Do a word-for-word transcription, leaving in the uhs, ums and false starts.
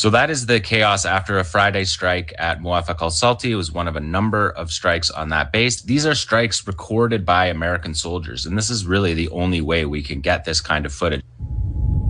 So that is the chaos after a Friday strike at Muwafaq al-Salti. It was one of a number of strikes on that base. These are strikes recorded by American soldiers, and this is really the only way we can get this kind of footage.